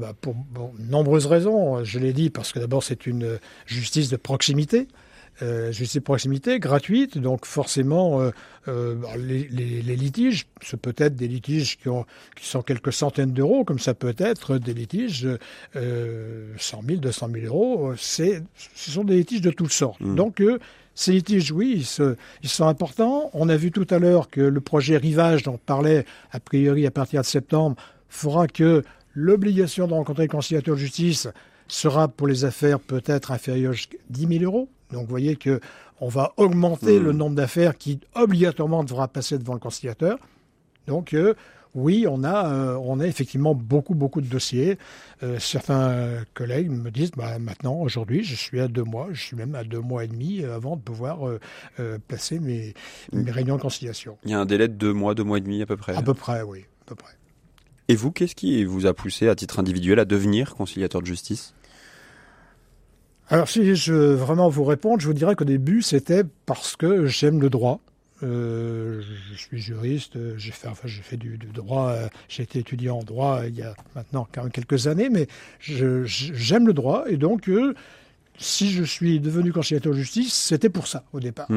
Pour nombreuses raisons. Je l'ai dit parce que d'abord c'est une justice de proximité. Justice de proximité, gratuite, donc forcément les litiges, ce peut être des litiges qui sont quelques centaines d'euros, comme ça peut être des litiges 100 000, 200 000 euros, ce sont des litiges de toutes sortes. Donc ces litiges, oui, ils sont importants. On a vu tout à l'heure que le projet Rivage dont on parlait, a priori à partir de septembre, fera que l'obligation de rencontrer le conciliateur de justice sera pour les affaires peut-être inférieure à 10 000 euros. Donc vous voyez qu'on va augmenter le nombre d'affaires qui obligatoirement devra passer devant le conciliateur. Donc oui, on a effectivement beaucoup de dossiers. Certains collègues me disent maintenant, aujourd'hui, je suis à 2 mois, je suis même à 2 mois et demi avant de pouvoir passer mes réunions de conciliation. Il y a un délai de 2 mois, 2 mois et demi à peu près. À peu près, oui, à peu près. Et vous, qu'est-ce qui vous a poussé à titre individuel à devenir conciliateur de justice ? Alors si je veux vraiment vous répondre, je vous dirais qu'au début c'était parce que j'aime le droit. Je suis juriste, j'ai fait du droit, j'ai été étudiant en droit il y a maintenant quand même quelques années, mais j'aime le droit et donc si je suis devenu conciliateur de justice, c'était pour ça au départ.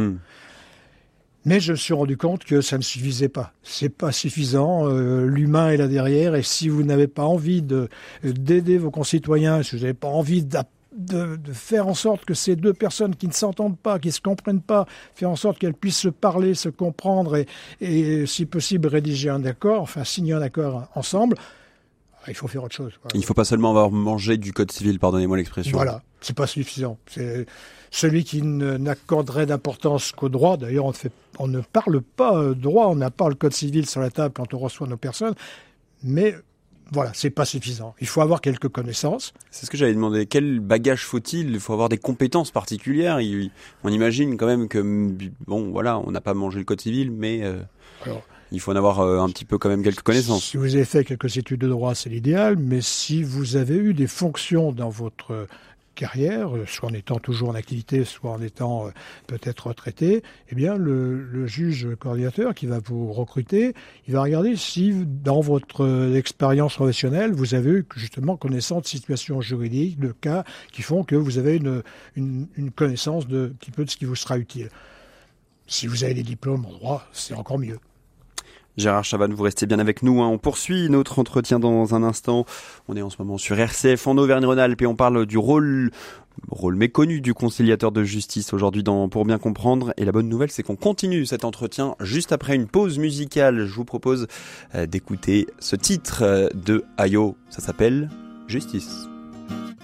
Mais je me suis rendu compte que ça ne suffisait pas. C'est pas suffisant. L'humain est là derrière et si vous n'avez pas envie d'aider vos concitoyens, si vous n'avez pas envie de faire en sorte que ces deux personnes qui ne s'entendent pas, qui ne se comprennent pas, faire en sorte qu'elles puissent se parler, se comprendre et si possible rédiger un accord, enfin signer un accord ensemble, il faut faire autre chose. Voilà. Il ne faut pas seulement avoir mangé du code civil, pardonnez-moi l'expression. Voilà, c'est pas suffisant. C'est celui qui n'accorderait d'importance qu'au droit. D'ailleurs, on ne parle pas droit, on n'a pas le code civil sur la table quand on reçoit nos personnes, mais voilà, c'est pas suffisant. Il faut avoir quelques connaissances. C'est ce que j'avais demandé. Quel bagage faut-il ? Il faut avoir des compétences particulières. On imagine quand même que, bon, voilà, on n'a pas mangé le code civil, mais il faut en avoir un petit peu quand même quelques connaissances. Si vous avez fait quelques études de droit, c'est l'idéal, mais si vous avez eu des fonctions dans votre carrière, soit en étant toujours en activité, soit en étant peut-être retraité, eh bien le juge coordinateur qui va vous recruter, il va regarder si dans votre expérience professionnelle, vous avez eu justement connaissance de situations juridiques, de cas qui font que vous avez une connaissance un petit peu de ce qui vous sera utile. Si vous avez des diplômes en droit, c'est encore mieux. Gérard Chavannes, vous restez bien avec nous. On poursuit notre entretien dans un instant. On est en ce moment sur RCF en Auvergne-Rhône-Alpes et on parle du rôle méconnu du conciliateur de justice aujourd'hui dans Pour bien comprendre. Et la bonne nouvelle, c'est qu'on continue cet entretien juste après une pause musicale. Je vous propose d'écouter ce titre de Ayo. Ça s'appelle Justice.